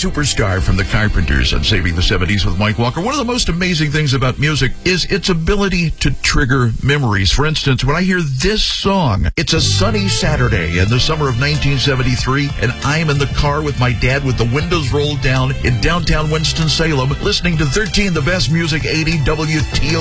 Superstar from the Carpenters on Saving the 70s with Mike Walker. One of the most amazing things about music is its ability to trigger memories. For instance, when I hear this song, it's a sunny Saturday in the summer of 1973, and I'm in the car with my dad with the windows rolled down in downtown Winston-Salem, listening to 13 The Best Music 80 WTO.